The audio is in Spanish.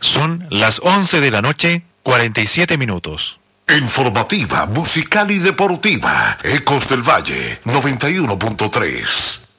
Son las 11 de la noche, 47 minutos. Informativa, musical y deportiva. Ecos del Valle, 91.3.